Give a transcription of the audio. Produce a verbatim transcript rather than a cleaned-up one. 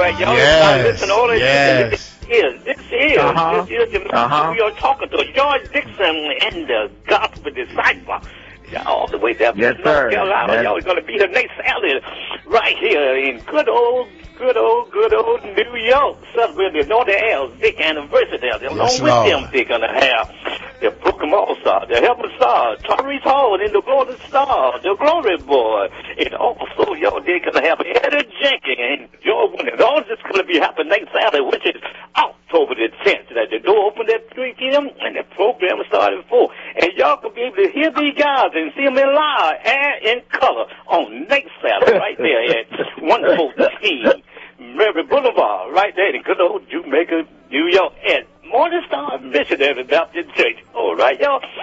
right, y'all. Yes. Listen to all this. Yes. This is, this is, Uh-huh. this is the Uh-huh. who you're talking to. George Dixon and the Gospel Disciple. Y'all all the way down Yes, to sir. North Carolina. Yes. Y'all are going to be here next Saturday right here in good old, good old, good old New York. Celebrating the Northern Al's big anniversary there. Along Yes, with Lord. them, they're going to have the Brooklyn All-Star, the Heaven Star, Tyrese Hall, and the Golden Star, the Glory Boy. And also, y'all, they're going to have Eddie Jenkins and Joe Winning. All this is going to be happening next Saturday, which is October the tenth. That the door opened at three p.m. and the program started at four. And y'all can be able to hear these guys and see them in live and in color on next Saturday right there at one fourteen Mary Boulevard, right there in good old Jamaica, New York, at Morning Star Missionary Baptist Church. All right, y'all.